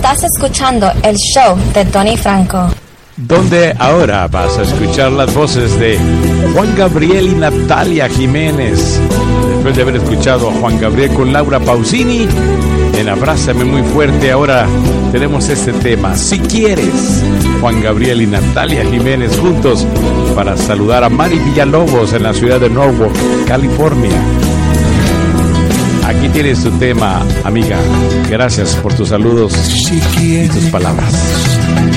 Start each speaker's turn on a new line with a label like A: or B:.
A: Estás escuchando el show de Tony Franco,
B: donde ahora vas a escuchar las voces de Juan Gabriel y Natalia Jiménez. Después de haber escuchado a Juan Gabriel con Laura Pausini en Abrázame Muy Fuerte, ahora tenemos este tema, Si Quieres. Juan Gabriel y Natalia Jiménez juntos para saludar a Mari Villalobos en la ciudad de Norwalk, California. Aquí tienes tu tema, amiga. Gracias por tus saludos y tus palabras.